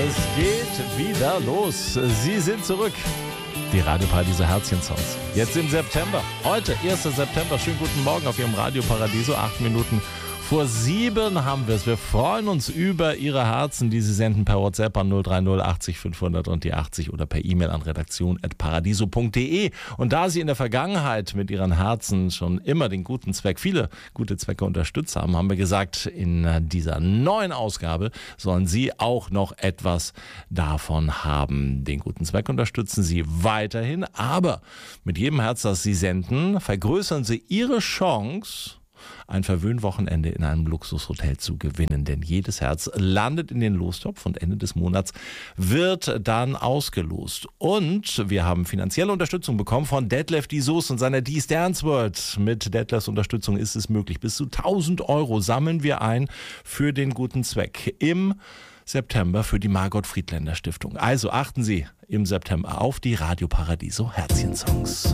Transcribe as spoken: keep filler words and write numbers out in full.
Es geht wieder los. Sie sind zurück. Die Radio Paradiso Herzchen-Songs. Jetzt im September. Heute, erster September. Schönen guten Morgen auf Ihrem Radio Paradiso. Acht Minuten vor sieben haben wir es. Wir freuen uns über Ihre Herzen, die Sie senden per WhatsApp an null drei null achtzig fünfhundert und die achtzig oder per E-Mail an redaktion at paradiso punkt de. Und da Sie in der Vergangenheit mit Ihren Herzen schon immer den guten Zweck, viele gute Zwecke unterstützt haben, haben wir gesagt, in dieser neuen Ausgabe sollen Sie auch noch etwas davon haben. Den guten Zweck unterstützen Sie weiterhin, aber mit jedem Herz, das Sie senden, vergrößern Sie Ihre Chance, ein Verwöhnwochenende in einem Luxushotel zu gewinnen. Denn jedes Herz landet in den Lostopf und Ende des Monats wird dann ausgelost. Und wir haben finanzielle Unterstützung bekommen von Detlef die Soest und seiner D's Dance World. Mit Detlefs Unterstützung ist es möglich. Bis zu tausend Euro sammeln wir ein für den guten Zweck im September für die Margot Friedländer Stiftung. Also achten Sie im September auf die Radio Paradiso Herzchen-Songs.